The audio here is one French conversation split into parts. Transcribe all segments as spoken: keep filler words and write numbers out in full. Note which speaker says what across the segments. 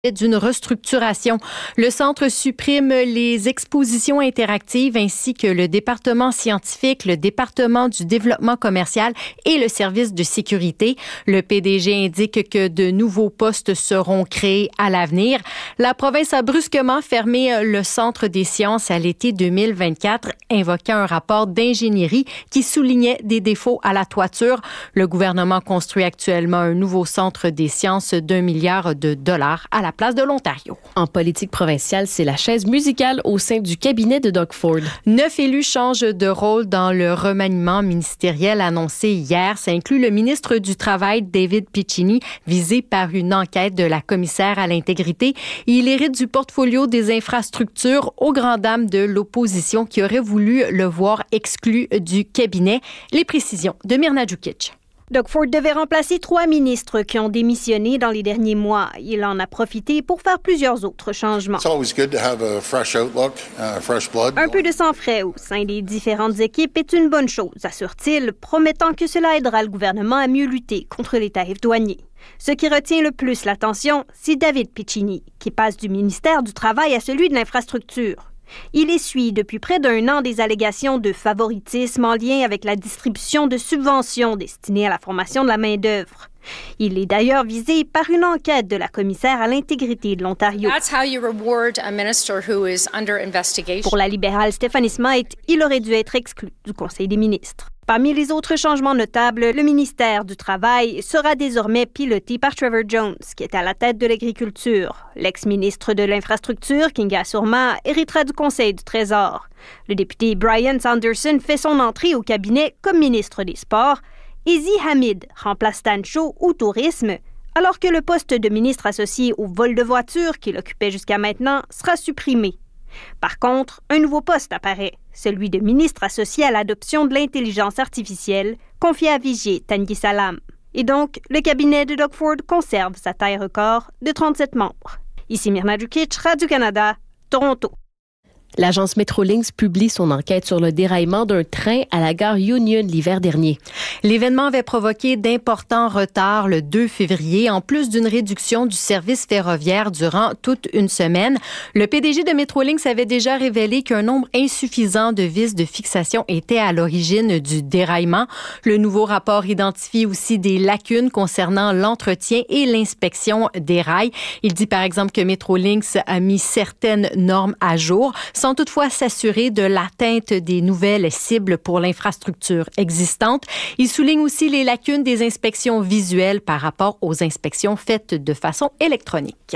Speaker 1: d'une restructuration. Le Centre supprime les expositions interactives ainsi que le département scientifique, le département du développement commercial et le service de sécurité. Le P D G indique que de nouveaux postes seront créés à l'avenir. La province a brusquement fermé le Centre des sciences à l'été deux mille vingt-quatre, invoquant un rapport d'ingénierie qui soulignait des défauts à la toiture. Le gouvernement construit actuellement un nouveau Centre des sciences d'un milliard de dollars à la place de l'Ontario.
Speaker 2: En politique provinciale, c'est la chaise musicale au sein du cabinet de Doug Ford.
Speaker 1: Neuf élus changent de rôle dans le remaniement ministériel annoncé hier. Ça inclut le ministre du Travail, David Piccini, visé par une enquête de la commissaire à l'intégrité. Il hérite du portfolio des infrastructures aux grandes dames de l'opposition qui aurait voulu le voir exclu du cabinet. Les précisions de Mirna Djukic.
Speaker 3: Doug Ford devait remplacer trois ministres qui ont démissionné dans les derniers mois. Il en a profité pour faire plusieurs autres changements.
Speaker 4: It's always good to have a fresh outlook, uh, fresh blood.
Speaker 3: Un peu de sang frais au sein des différentes équipes est une bonne chose, assure-t-il, promettant que cela aidera le gouvernement à mieux lutter contre les tarifs douaniers. Ce qui retient le plus l'attention, c'est David Piccini, qui passe du ministère du Travail à celui de l'Infrastructure. Il essuie depuis près d'un an des allégations de favoritisme en lien avec la distribution de subventions destinées à la formation de la main-d'œuvre. Il est d'ailleurs visé par une enquête de la commissaire à l'intégrité de l'Ontario.
Speaker 5: That's how you reward a minister who is under investigation.
Speaker 3: Pour la libérale Stephanie Smyth, il aurait dû être exclu du Conseil des ministres. Parmi les autres changements notables, le ministère du Travail sera désormais piloté par Trevor Jones, qui est à la tête de l'agriculture. L'ex-ministre de l'Infrastructure, Kinga Surma, héritera du Conseil du Trésor. Le député Brian Sanderson fait son entrée au cabinet comme ministre des Sports. Ezi Hamid remplace Stan Shaw au tourisme, alors que le poste de ministre associé au vol de voitures qu'il occupait jusqu'à maintenant sera supprimé. Par contre, un nouveau poste apparaît, celui de ministre associé à l'adoption de l'intelligence artificielle, confié à Vijay Tanguy Salam. Et donc, le cabinet de Doug Ford conserve sa taille record de trente-sept membres. Ici Mirna Djukic, Radio-Canada, Toronto.
Speaker 2: L'agence Metrolinx publie son enquête sur le déraillement d'un train à la gare Union l'hiver dernier.
Speaker 1: L'événement avait provoqué d'importants retards le deux février, en plus d'une réduction du service ferroviaire durant toute une semaine. Le P D G de Metrolinx avait déjà révélé qu'un nombre insuffisant de vis de fixation était à l'origine du déraillement. Le nouveau rapport identifie aussi des lacunes concernant l'entretien et l'inspection des rails. Il dit par exemple que Metrolinx a mis certaines normes à jour, sans toutefois s'assurer de l'atteinte des nouvelles cibles pour l'infrastructure existante. Il souligne aussi les lacunes des inspections visuelles par rapport aux inspections faites de façon électronique.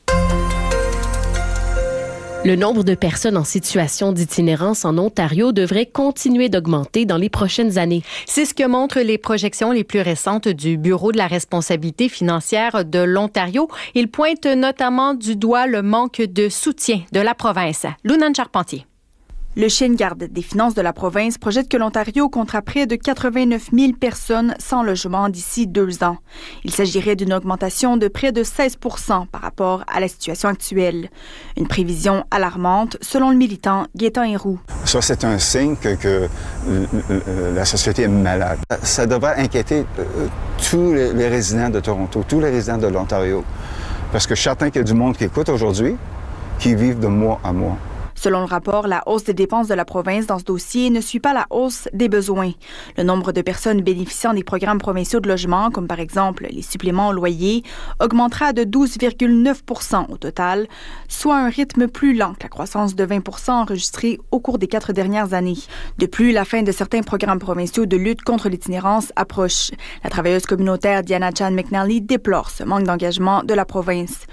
Speaker 2: Le nombre de personnes en situation d'itinérance en Ontario devrait continuer d'augmenter dans les prochaines années.
Speaker 1: C'est ce que montrent les projections les plus récentes du Bureau de la responsabilité financière de l'Ontario. Il pointe notamment du doigt le manque de soutien de la province. Lunane Charpentier.
Speaker 6: Le chien de garde des finances de la province projette que l'Ontario comptera près de quatre-vingt-neuf mille personnes sans logement d'ici deux ans. Il s'agirait d'une augmentation de près de seize pour cent par rapport à la situation actuelle. Une prévision alarmante, selon le militant Gaétan Héroux.
Speaker 7: Ça, c'est un signe que, que euh, la société est malade. Ça devrait inquiéter euh, tous les, les résidents de Toronto, tous les résidents de l'Ontario. Parce que je suis certain qu'il y a du monde qui écoute aujourd'hui, qui vivent de mois à mois.
Speaker 6: Selon le rapport, la hausse des dépenses de la province dans ce dossier ne suit pas la hausse des besoins. Le nombre de personnes bénéficiant des programmes provinciaux de logement, comme par exemple les suppléments au loyer, augmentera de douze virgule neuf pour cent au total, soit un rythme plus lent que la croissance de vingt pour cent enregistrée au cours des quatre dernières années. De plus, la fin de certains programmes provinciaux de lutte contre l'itinérance approche. La travailleuse communautaire Diana Chan McNally déplore ce manque d'engagement de la province.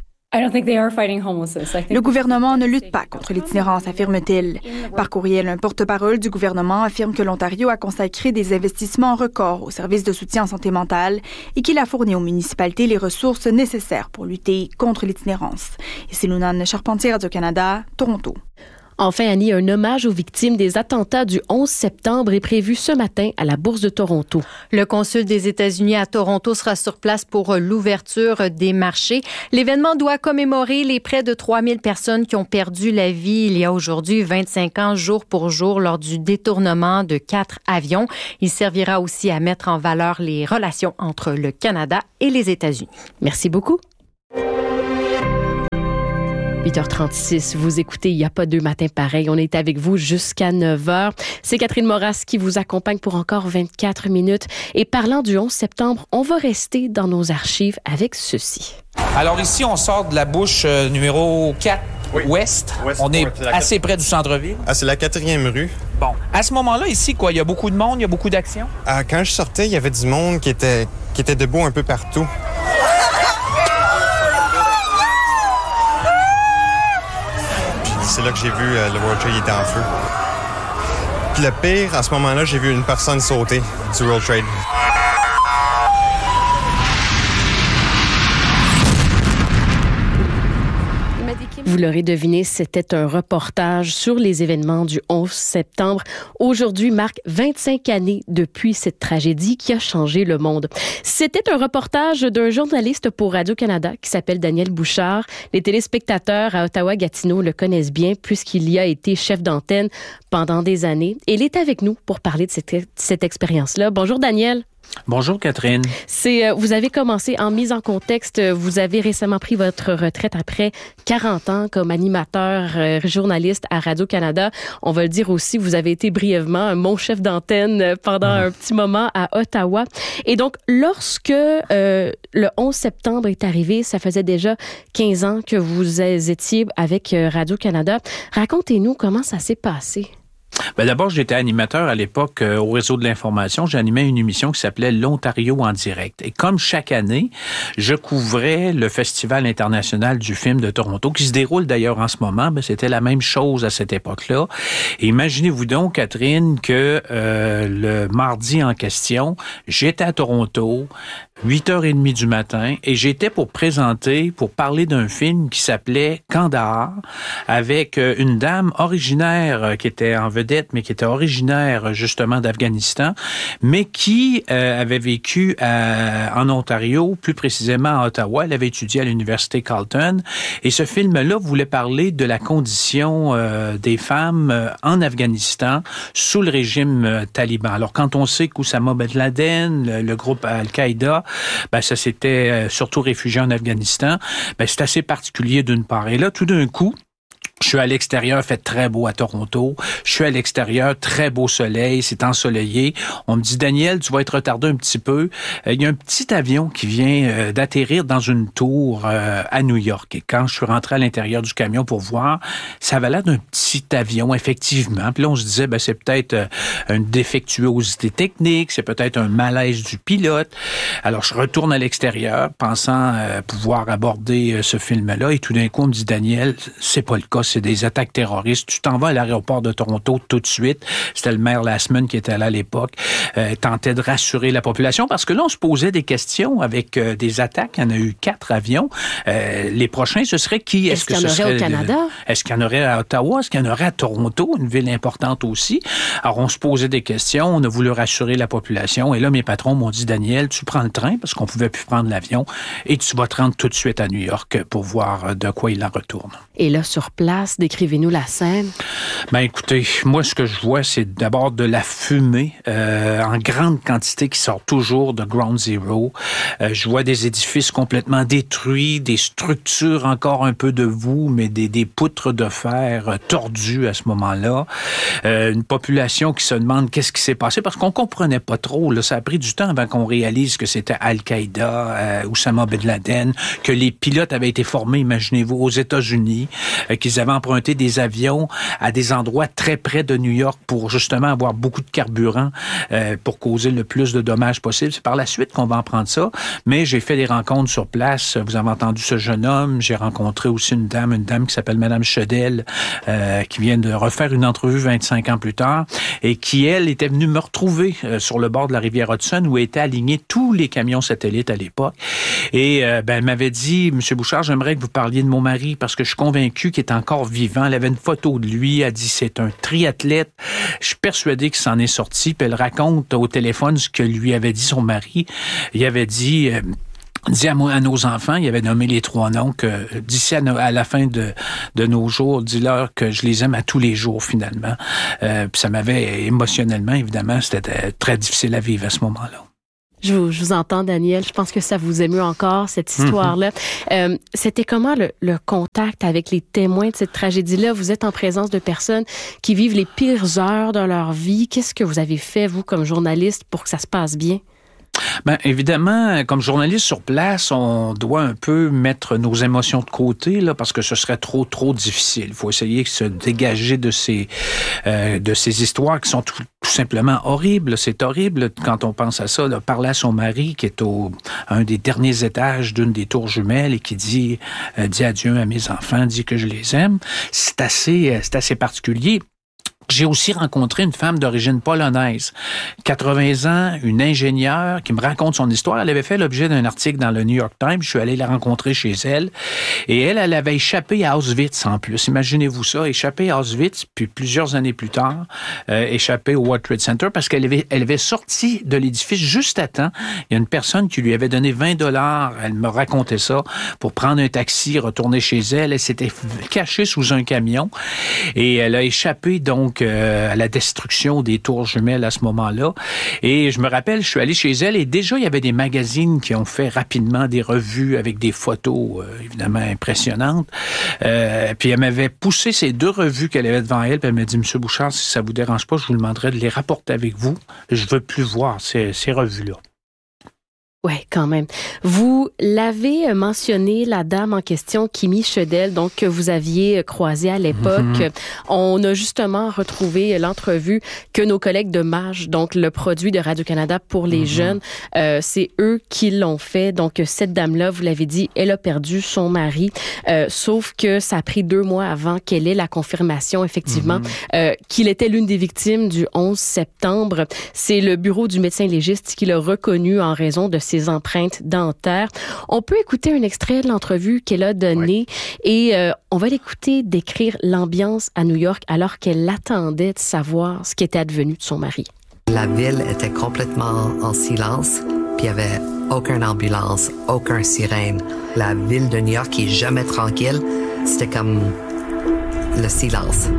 Speaker 6: Le gouvernement ne lutte pas contre l'itinérance, affirme-t-il. Par courriel, un porte-parole du gouvernement affirme que l'Ontario a consacré des investissements records au service de soutien en santé mentale et qu'il a fourni aux municipalités les ressources nécessaires pour lutter contre l'itinérance. Ici Lunane Charpentier, Radio-Canada, Toronto.
Speaker 2: Enfin, Annie, un hommage aux victimes des attentats du onze septembre est prévu ce matin à la Bourse de Toronto.
Speaker 1: Le consul des États-Unis à Toronto sera sur place pour l'ouverture des marchés. L'événement doit commémorer les près de trois mille personnes qui ont perdu la vie il y a aujourd'hui vingt-cinq ans, jour pour jour, lors du détournement de quatre avions. Il servira aussi à mettre en valeur les relations entre le Canada et les États-Unis.
Speaker 2: Merci beaucoup. huit heures trente-six, vous écoutez Il n'y a pas deux matins pareils. On est avec vous jusqu'à neuf heures. C'est Catherine Moras qui vous accompagne pour encore vingt-quatre minutes. Et parlant du onze septembre, on va rester dans nos archives avec ceci.
Speaker 8: Alors ici, on sort de la bouche euh, numéro quatre, oui. ouest. ouest. On est ouais, assez quatre... près du centre-ville.
Speaker 9: Ah, c'est la quatrième rue.
Speaker 8: Bon. À ce moment-là, ici, quoi, il y a beaucoup de monde, il y a beaucoup d'action?
Speaker 9: Ah, quand je sortais, il y avait du monde qui était, qui était debout un peu partout. C'est là que j'ai vu euh, le World Trade était en feu. Puis le pire, à ce moment-là, j'ai vu une personne sauter du World Trade.
Speaker 2: Vous l'aurez deviné, c'était un reportage sur les événements du onze septembre. Aujourd'hui marque vingt-cinq années depuis cette tragédie qui a changé le monde. C'était un reportage d'un journaliste pour Radio-Canada qui s'appelle Daniel Bouchard. Les téléspectateurs à Ottawa-Gatineau le connaissent bien puisqu'il y a été chef d'antenne pendant des années. Et il est avec nous pour parler de cette, cette expérience-là. Bonjour Daniel.
Speaker 10: Bonjour Catherine.
Speaker 2: C'est, vous avez commencé en mise en contexte. Vous avez récemment pris votre retraite après quarante ans comme animateur, euh, journaliste à Radio-Canada. On va le dire aussi, vous avez été brièvement mon chef d'antenne pendant mmh. un petit moment à Ottawa. Et donc, lorsque euh, le onze septembre est arrivé, ça faisait déjà quinze ans que vous étiez avec Radio-Canada. Racontez-nous comment ça s'est passé.
Speaker 10: Ben d'abord, j'étais animateur à l'époque euh, au Réseau de l'information. J'animais une émission qui s'appelait l'Ontario en direct. Et comme chaque année, je couvrais le Festival international du film de Toronto, qui se déroule d'ailleurs en ce moment. Ben, c'était la même chose à cette époque-là. Et imaginez-vous donc, Catherine, que euh, le mardi en question, j'étais à Toronto, huit heures trente du matin, et j'étais pour présenter, pour parler d'un film qui s'appelait Kandahar, avec une dame originaire qui était en vedette, mais qui était originaire justement d'Afghanistan, mais qui euh, avait vécu à, en Ontario, plus précisément à Ottawa. Elle avait étudié à l'université Carleton, et ce film-là voulait parler de la condition euh, des femmes euh, en Afghanistan sous le régime euh, taliban. Alors quand on sait qu'Oussama Ben Laden, le, le groupe Al-Qaïda, ben ça s'était euh, surtout réfugié en Afghanistan, ben c'est assez particulier d'une part. Et là, tout d'un coup, je suis à l'extérieur, fait très beau à Toronto. Je suis à l'extérieur, très beau soleil, c'est ensoleillé. On me dit, Daniel, tu vas être retardé un petit peu. Euh, il y a un petit avion qui vient euh, d'atterrir dans une tour euh, à New York. Et quand je suis rentré à l'intérieur du camion pour voir, ça avait l'air d'un petit avion, effectivement. Puis là, on se disait, ben c'est peut-être euh, une défectuosité technique, c'est peut-être un malaise du pilote. Alors, je retourne à l'extérieur, pensant euh, pouvoir aborder euh, ce film-là. Et tout d'un coup, on me dit, Daniel, c'est pas le cas. C'est des attaques terroristes. Tu t'en vas à l'aéroport de Toronto tout de suite. C'était le maire Lastman qui était là à l'époque. Euh, tentait de rassurer la population parce que là, on se posait des questions avec euh, des attaques. Il y en a eu quatre avions. Euh, les prochains, ce serait qui?
Speaker 2: Est-ce, Est-ce
Speaker 10: que
Speaker 2: qu'il y en
Speaker 10: ce
Speaker 2: aurait
Speaker 10: serait,
Speaker 2: au Canada?
Speaker 10: Euh, est-ce qu'il y en aurait à Ottawa? Est-ce qu'il y en aurait à Toronto? Une ville importante aussi. Alors, on se posait des questions. On a voulu rassurer la population. Et là, mes patrons m'ont dit, Daniel, tu prends le train parce qu'on pouvait plus prendre l'avion et tu vas te rendre tout de suite à New York pour voir de quoi il en retourne.
Speaker 2: Et là, sur place, décrivez-nous la scène.
Speaker 10: Ben écoutez, moi, ce que je vois, c'est d'abord de la fumée euh, en grande quantité qui sort toujours de Ground Zero. Euh, je vois des édifices complètement détruits, des structures encore un peu debout, mais des, des poutres de fer euh, tordues à ce moment-là. Euh, une population qui se demande qu'est-ce qui s'est passé, parce qu'on comprenait pas trop. Là, ça a pris du temps avant qu'on réalise que c'était Al-Qaïda, euh, Oussama Ben Laden, que les pilotes avaient été formés, imaginez-vous, aux États-Unis, euh, qu'ils avaient emprunté des avions à des endroits très près de New York pour justement avoir beaucoup de carburant euh, pour causer le plus de dommages possible. C'est par la suite qu'on va en prendre ça, mais j'ai fait des rencontres sur place. Vous avez entendu ce jeune homme. J'ai rencontré aussi une dame, une dame qui s'appelle Madame Chedel, euh, qui vient de refaire une entrevue vingt-cinq ans plus tard et qui, elle, était venue me retrouver euh, sur le bord de la rivière Hudson où étaient alignés tous les camions satellites à l'époque. Et euh, ben, elle m'avait dit, Monsieur Bouchard, j'aimerais que vous parliez de mon mari parce que je suis convaincu qu'il est encore vivant. Elle avait une photo de lui. Elle dit, c'est un triathlète. Je suis persuadé qu'il s'en est sorti. Puis elle raconte au téléphone ce que lui avait dit son mari. Il avait dit... Euh, dit à, moi, à nos enfants, il avait nommé les trois noms, que d'ici à, no, à la fin de, de nos jours, dis-leur que je les aime à tous les jours, finalement. Euh, puis ça m'avait, émotionnellement, évidemment, c'était très difficile à vivre à ce moment-là.
Speaker 2: Je vous, je vous entends, Daniel. Je pense que ça vous émeut encore, cette histoire-là. Mm-hmm. Euh, c'était comment le, le contact avec les témoins de cette tragédie-là? Vous êtes en présence de personnes qui vivent les pires heures de leur vie. Qu'est-ce que vous avez fait, vous, comme journaliste, pour que ça se passe bien?
Speaker 10: Bien, évidemment, comme journaliste sur place, on doit un peu mettre nos émotions de côté, là, parce que ce serait trop, trop difficile. Il faut essayer de se dégager de ces, euh, de ces histoires qui sont tout, tout simplement horribles. C'est horrible quand on pense à ça. Là, parler à son mari qui est au un des derniers étages d'une des tours jumelles et qui dit, euh, dit adieu à mes enfants, dit que je les aime. C'est assez, c'est assez particulier. J'ai aussi rencontré une femme d'origine polonaise, quatre-vingts ans, une ingénieure qui me raconte son histoire. Elle avait fait l'objet d'un article dans le New York Times. Je suis allé la rencontrer chez elle. Et elle, elle avait échappé à Auschwitz en plus. Imaginez-vous ça, échappé à Auschwitz, puis plusieurs années plus tard, euh, échappé au World Trade Center parce qu'elle avait, elle avait sorti de l'édifice juste à temps. Il y a une personne qui lui avait donné vingt dollars. Elle me racontait ça pour prendre un taxi, retourner chez elle. Elle s'était cachée sous un camion et elle a échappé donc à la destruction des tours jumelles à ce moment-là. Et je me rappelle, je suis allé chez elle et déjà, il y avait des magazines qui ont fait rapidement des revues avec des photos, euh, évidemment, impressionnantes. Euh, puis elle m'avait poussé ces deux revues qu'elle avait devant elle, puis elle m'a dit, Monsieur Bouchard, si ça vous dérange pas, je vous demanderais de les rapporter avec vous. Je veux plus voir ces, ces revues-là.
Speaker 2: Oui, quand même. Vous l'avez mentionné, la dame en question, Kimi Chedel, donc que vous aviez croisée à l'époque. Mm-hmm. On a justement retrouvé l'entrevue que nos collègues de Mage, donc le produit de Radio-Canada pour les mm-hmm. jeunes, euh, c'est eux qui l'ont fait. Donc cette dame-là, vous l'avez dit, elle a perdu son mari, euh, sauf que ça a pris deux mois avant qu'elle ait la confirmation, effectivement, mm-hmm. euh, qu'il était l'une des victimes du onze septembre. C'est le bureau du médecin légiste qui l'a reconnu en raison de ses empreintes dentaires. On peut écouter un extrait de l'entrevue qu'elle a donnée ouais. et euh, on va l'écouter décrire l'ambiance à New York alors qu'elle attendait de savoir ce qui était advenu de son mari.
Speaker 11: La ville était complètement en silence, puis il n'y avait aucune ambulance, aucun sirène. La ville de New York qui est jamais tranquille, c'était comme le silence.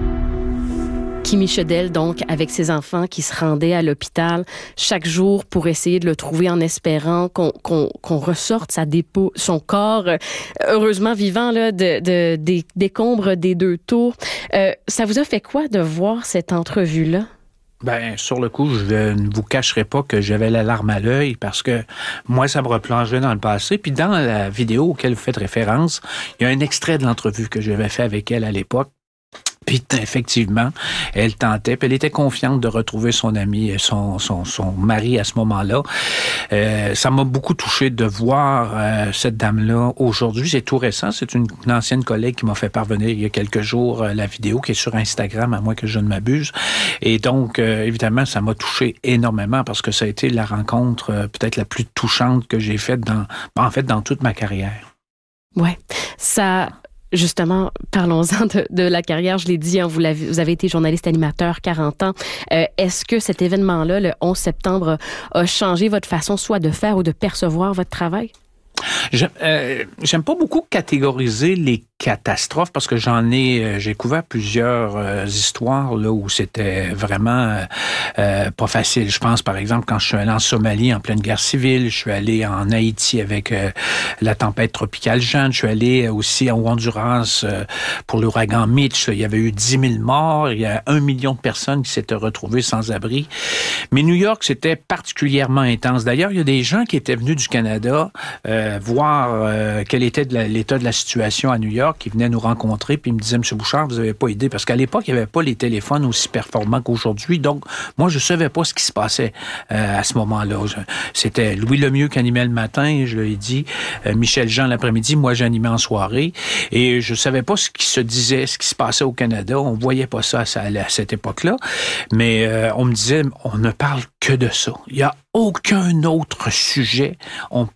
Speaker 2: Kimi Chedel, donc, avec ses enfants qui se rendaient à l'hôpital chaque jour pour essayer de le trouver en espérant qu'on, qu'on, qu'on ressorte sa dépôt, son corps, heureusement vivant, là, de, de, des décombres des deux tours. Euh, ça vous a fait quoi de voir cette entrevue-là?
Speaker 10: Ben, sur le coup, je ne vous cacherai pas que j'avais la larme à l'œil parce que moi, ça me replongeait dans le passé. Puis dans la vidéo auquel vous faites référence, il y a un extrait de l'entrevue que j'avais fait avec elle à l'époque. Puis effectivement, elle tentait, puis elle était confiante de retrouver son ami, son son son mari à ce moment-là. Euh, ça m'a beaucoup touché de voir euh, cette dame-là aujourd'hui. C'est tout récent. C'est une, une ancienne collègue qui m'a fait parvenir il y a quelques jours euh, la vidéo qui est sur Instagram, à moins que je ne m'abuse. Et donc, euh, évidemment, ça m'a touché énormément parce que ça a été la rencontre euh, peut-être la plus touchante que j'ai faite dans, en fait, dans toute ma carrière.
Speaker 2: Ouais, ça. Justement, parlons-en de, de la carrière. Je l'ai dit, hein, vous, l'avez, vous avez été journaliste animateur, quarante ans. Euh, est-ce que cet événement-là, le onze septembre, a changé votre façon soit de faire ou de percevoir votre travail?
Speaker 10: Je, euh, j'aime pas beaucoup catégoriser les catastrophes parce que j'en ai, euh, j'ai couvert plusieurs euh, histoires là où c'était vraiment euh, euh, pas facile. Je pense par exemple quand je suis allé en Somalie en pleine guerre civile, je suis allé en Haïti avec euh, la tempête tropicale Jeanne, je suis allé aussi au Honduras euh, pour l'ouragan Mitch. Là, il y avait eu dix mille morts, il y a un million de personnes qui s'étaient retrouvées sans abri. Mais New York, c'était particulièrement intense. D'ailleurs, il y a des gens qui étaient venus du Canada euh, voir euh, quel était de la, l'état de la situation à New York, qui venaient nous rencontrer, puis ils me disaient, Monsieur Bouchard, vous n'avez pas idée, parce qu'à l'époque, il n'y avait pas les téléphones aussi performants qu'aujourd'hui, donc moi, je ne savais pas ce qui se passait euh, à ce moment-là. Je, c'était Louis Lemieux qui animait le matin, je l'ai dit, euh, Michel Jean l'après-midi, moi, j'animais en soirée, et je ne savais pas ce qui se disait, ce qui se passait au Canada, on ne voyait pas ça à, à cette époque-là, mais euh, on me disait, on ne parle que de ça. Il n'y a aucun autre sujet, on parle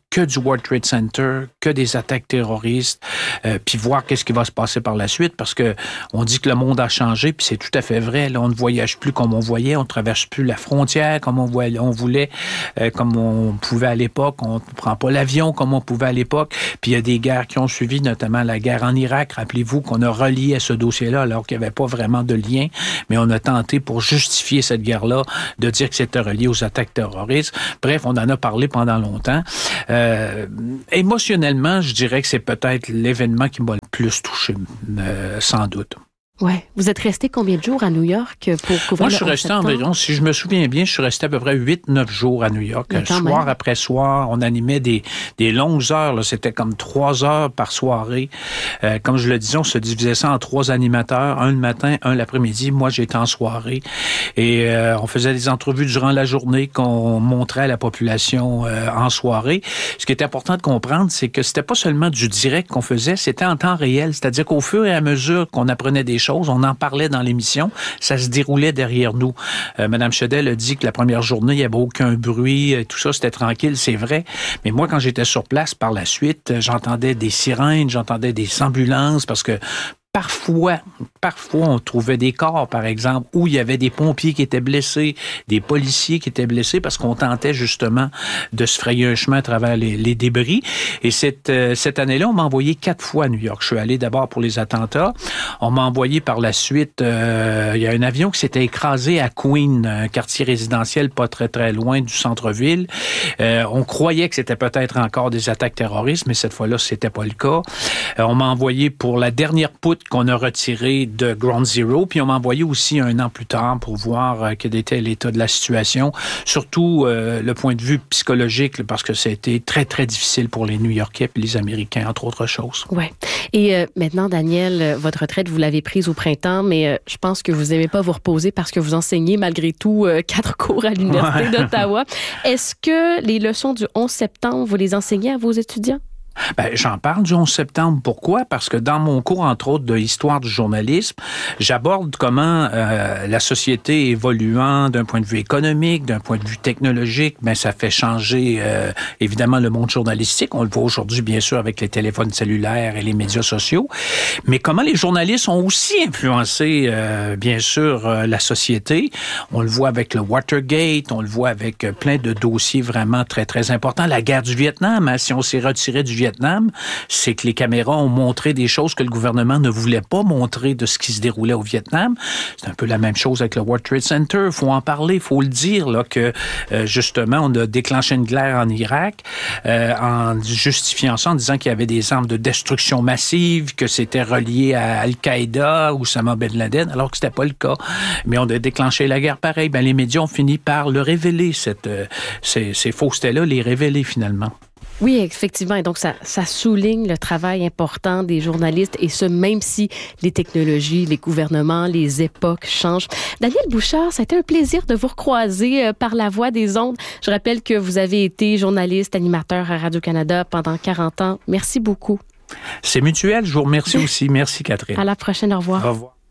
Speaker 10: que du World Trade Center, que des attaques terroristes, euh, puis voir qu'est-ce qui va se passer par la suite, parce que on dit que le monde a changé, puis c'est tout à fait vrai. Là, on ne voyage plus comme on voyait, on ne traverse plus la frontière comme on, voyait, on voulait, euh, comme on pouvait à l'époque, on ne prend pas l'avion comme on pouvait à l'époque, puis il y a des guerres qui ont suivi, notamment la guerre en Irak. Rappelez-vous qu'on a relié à ce dossier-là alors qu'il n'y avait pas vraiment de lien, mais on a tenté pour justifier cette guerre-là de dire que c'était relié aux attaques terroristes. Bref, on en a parlé pendant longtemps. Euh, émotionnellement, je dirais que c'est peut-être l'événement qui m'a le plus touché, euh, sans doute.
Speaker 2: Ouais. Vous êtes resté combien de jours à New York pour couvrir?
Speaker 10: Moi, je suis resté environ, si je me souviens bien, je suis resté à peu près huit neuf jours à New York. Soir même. Après soir, on animait des, des longues heures. Là. C'était comme trois heures par soirée. Euh, comme je le disais, on se divisait ça en trois animateurs. Un le matin, un l'après-midi. Moi, j'étais en soirée. Et euh, on faisait des entrevues durant la journée qu'on montrait à la population euh, en soirée. Ce qui est important de comprendre, c'est que c'était pas seulement du direct qu'on faisait, c'était en temps réel. C'est-à-dire qu'au fur et à mesure qu'on apprenait des choses, on en parlait dans l'émission, ça se déroulait derrière nous. Euh, Madame Chedel a dit que la première journée, il n'y avait aucun bruit, tout ça, c'était tranquille, c'est vrai. Mais moi, quand j'étais sur place par la suite, j'entendais des sirènes, j'entendais des ambulances, parce que Parfois, parfois, on trouvait des corps, par exemple, où il y avait des pompiers qui étaient blessés, des policiers qui étaient blessés, parce qu'on tentait justement de se frayer un chemin à travers les, les débris. Et cette, euh, cette année-là, on m'a envoyé quatre fois à New York. Je suis allé d'abord pour les attentats. On m'a envoyé par la suite, euh, il y a un avion qui s'était écrasé à Queen, un quartier résidentiel pas très, très loin du centre-ville. Euh, on croyait que c'était peut-être encore des attaques terroristes, mais cette fois-là, c'était pas le cas. Euh, on m'a envoyé pour la dernière poutre qu'on a retiré de Ground Zero, puis on m'a envoyé aussi un an plus tard pour voir euh, quel était l'état de la situation, surtout euh, le point de vue psychologique, parce que ça a été très, très difficile pour les New-Yorkais et les Américains, entre autres choses.
Speaker 2: Oui. Et euh, maintenant, Daniel, votre retraite, vous l'avez prise au printemps, mais euh, je pense que vous n'aimez pas vous reposer parce que vous enseignez malgré tout euh, quatre cours à l'Université ouais. d'Ottawa. Est-ce que les leçons du onze septembre, vous les enseignez à vos étudiants?
Speaker 10: Ben, j'en parle du onze septembre. Pourquoi? Parce que dans mon cours, entre autres, de histoire du journalisme, j'aborde comment euh, la société évoluant d'un point de vue économique, d'un point de vue technologique, ben ça fait changer euh, évidemment le monde journalistique. On le voit aujourd'hui, bien sûr, avec les téléphones cellulaires et les médias sociaux. Mais comment les journalistes ont aussi influencé, euh, bien sûr, euh, la société. On le voit avec le Watergate, on le voit avec euh, plein de dossiers vraiment très, très importants. La guerre du Vietnam, hein, si on s'est retiré du Vietnam, c'est que les caméras ont montré des choses que le gouvernement ne voulait pas montrer de ce qui se déroulait au Vietnam. C'est un peu la même chose avec le World Trade Center. Il faut en parler, il faut le dire, là, que euh, justement, on a déclenché une guerre en Irak euh, en justifiant ça, en disant qu'il y avait des armes de destruction massive, que c'était relié à Al-Qaïda ou Osama Ben Laden, alors que c'était pas le cas. Mais on a déclenché la guerre pareil. Ben, les médias ont fini par le révéler, cette, euh, ces, ces faussetés-là, les révéler finalement.
Speaker 2: Oui, effectivement. Et donc, ça, ça souligne le travail important des journalistes, et ce, même si les technologies, les gouvernements, les époques changent. Daniel Bouchard, ça a été un plaisir de vous recroiser euh, par la voie des ondes. Je rappelle que vous avez été journaliste, animateur à Radio-Canada pendant quarante ans. Merci beaucoup.
Speaker 10: C'est mutuel. Je vous remercie aussi. Merci, Catherine.
Speaker 2: À la prochaine. Au revoir.
Speaker 10: Au revoir.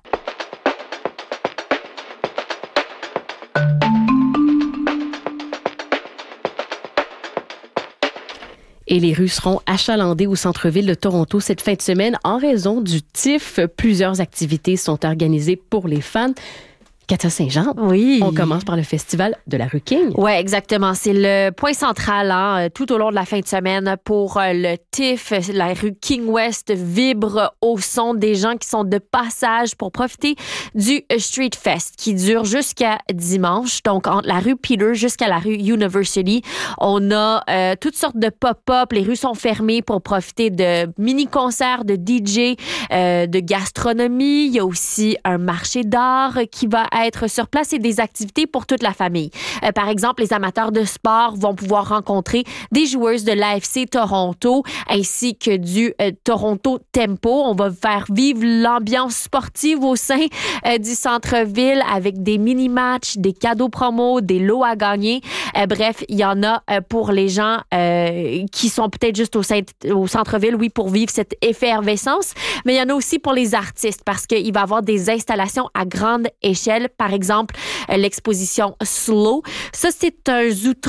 Speaker 2: Et les rues seront achalandées au centre-ville de Toronto cette fin de semaine en raison du T I F. Plusieurs activités sont organisées pour les fans. Katia Saint-Jean,
Speaker 12: oui.
Speaker 2: On commence par le festival de la rue King.
Speaker 12: Oui, exactement. C'est le point central hein, tout au long de la fin de semaine pour le T I F. La rue King West vibre au son des gens qui sont de passage pour profiter du Street Fest qui dure jusqu'à dimanche. Donc, entre la rue Peter jusqu'à la rue University, on a euh, toutes sortes de pop-up. Les rues sont fermées pour profiter de mini-concerts, de D J, euh, de gastronomie. Il y a aussi un marché d'art qui va être sur place et des activités pour toute la famille. Euh, par exemple, les amateurs de sport vont pouvoir rencontrer des joueuses de l'A F C Toronto ainsi que du euh, Toronto Tempo. On va faire vivre l'ambiance sportive au sein euh, du centre-ville avec des mini-matchs, des cadeaux promos, des lots à gagner. Euh, bref, il y en a euh, pour les gens euh, qui sont peut-être juste au, sein, au centre-ville, oui, pour vivre cette effervescence, mais il y en a aussi pour les artistes parce qu'il va y avoir des installations à grande échelle. Par exemple, l'exposition Slow. Ça, c'est un zootrope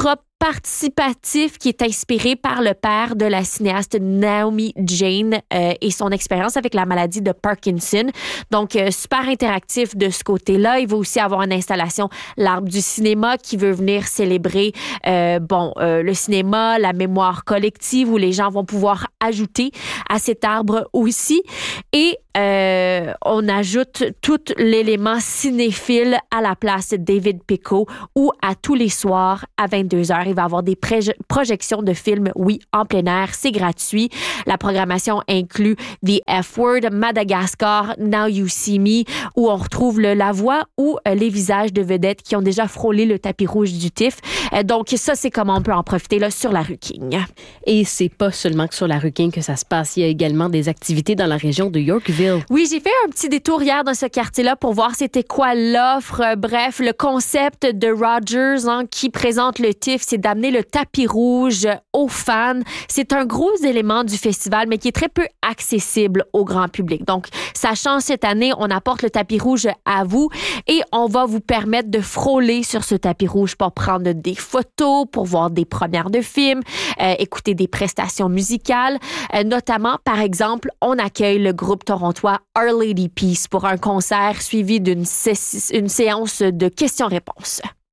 Speaker 12: participatif qui est inspiré par le père de la cinéaste Naomi Jane euh, et son expérience avec la maladie de Parkinson. Donc, euh, super interactif de ce côté-là. Il va aussi avoir une installation L'Arbre du cinéma qui veut venir célébrer euh, bon, euh, le cinéma, la mémoire collective où les gens vont pouvoir ajouter à cet arbre aussi. Et euh, on ajoute tout l'élément cinéphile à la place David Picot où à tous les soirs à vingt-deux heures, il va y avoir des pré- projections de films, oui, en plein air. C'est gratuit. La programmation inclut The F-Word, Madagascar, Now You See Me, où on retrouve le La Voix ou euh, les visages de vedettes qui ont déjà frôlé le tapis rouge du T I F. Euh, donc, ça, c'est comment on peut en profiter là, sur la rue King.
Speaker 2: Et c'est pas seulement que sur la rue King que ça se passe. Il y a également des activités dans la région de Yorkville.
Speaker 12: Oui, j'ai fait un petit détour hier dans ce quartier-là pour voir c'était quoi l'offre. Euh, bref, le concept de Rogers hein, qui présente le T I F, c'est d'amener le tapis rouge aux fans. C'est un gros élément du festival, mais qui est très peu accessible au grand public. Donc, ça change cette année. On apporte le tapis rouge à vous et on va vous permettre de frôler sur ce tapis rouge pour prendre des photos, pour voir des premières de films, euh, écouter des prestations musicales. Euh, notamment, par exemple, on accueille le groupe torontois Our Lady Peace pour un concert suivi d'une sé- une séance de questions-réponses.